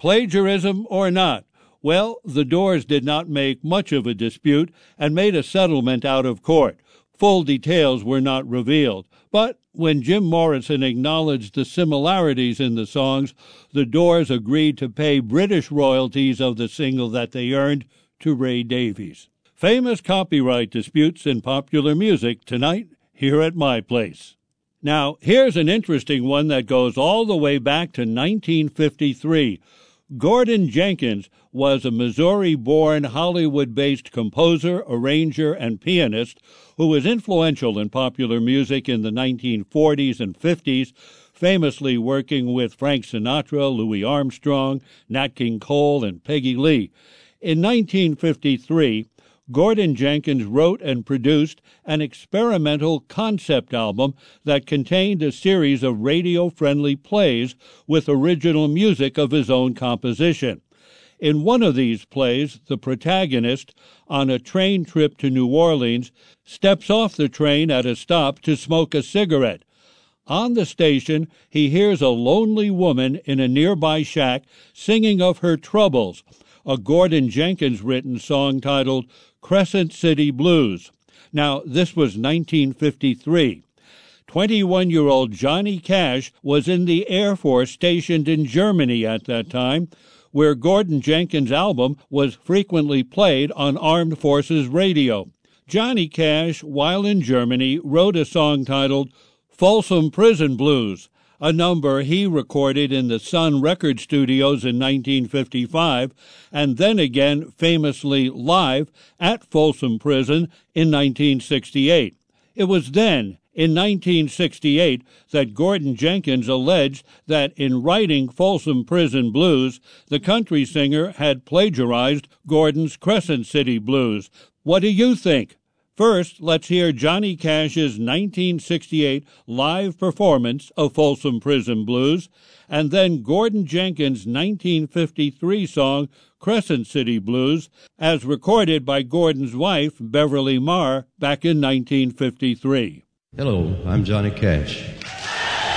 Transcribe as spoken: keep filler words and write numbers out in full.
Plagiarism or not? Well, the Doors did not make much of a dispute and made a settlement out of court. Full details were not revealed, but when Jim Morrison acknowledged the similarities in the songs, the Doors agreed to pay British royalties of the single that they earned to Ray Davies. Famous copyright disputes in popular music tonight here at my place. Now, here's an interesting one that goes all the way back to nineteen fifty-three. Gordon Jenkins was a Missouri-born, Hollywood-based composer, arranger, and pianist who was influential in popular music in the nineteen forties and fifties, famously working with Frank Sinatra, Louis Armstrong, Nat King Cole, and Peggy Lee. In nineteen fifty-three, Gordon Jenkins wrote and produced an experimental concept album that contained a series of radio-friendly plays with original music of his own composition. In one of these plays, the protagonist, on a train trip to New Orleans, steps off the train at a stop to smoke a cigarette. On the station, he hears a lonely woman in a nearby shack singing of her troubles, a Gordon Jenkins-written song titled Crescent City Blues. Now, this was nineteen fifty-three. twenty-one-year-old Johnny Cash was in the Air Force stationed in Germany at that time, where Gordon Jenkins' album was frequently played on Armed Forces radio. Johnny Cash, while in Germany, wrote a song titled Folsom Prison Blues, a number he recorded in the Sun Record Studios in nineteen fifty-five, and then again famously live at Folsom Prison in nineteen sixty-eight. It was then, in nineteen sixty-eight, that Gordon Jenkins alleged that in writing Folsom Prison Blues, the country singer had plagiarized Gordon's Crescent City Blues. What do you think? First, let's hear Johnny Cash's nineteen sixty-eight live performance of Folsom Prison Blues, and then Gordon Jenkins' nineteen fifty-three song Crescent City Blues, as recorded by Gordon's wife, Beverly Marr, back in nineteen fifty-three. Hello, I'm Johnny Cash.